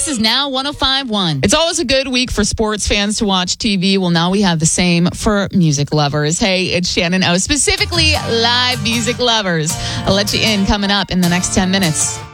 This is Now 105.1. It's always a good week for sports fans to watch TV. Well, now we have the same for music lovers. Hey, it's Shannon O, specifically live music lovers. I'll let you in coming up in the next 10 minutes.